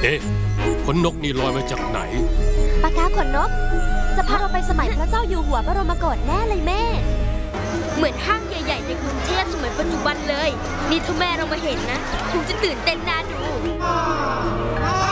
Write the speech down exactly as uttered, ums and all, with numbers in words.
เอ๊ะขนนกนี่ลอยมาจากไหนปากกาขนนกจะพาเราไปสมัยพระเจ้าอยู่หัวบรมโกศแน่เลยแม่เหมือนห้างใหญ่ๆในกรุงเทพสมัยปัจจุบันเลยนี่ถ้าแม่เรามาเห็นนะคงจะตื่นเต้นน่าดู